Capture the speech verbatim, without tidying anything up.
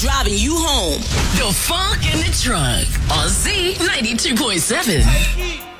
driving you home. The Funk in the Trunk on Z ninety-two point seven.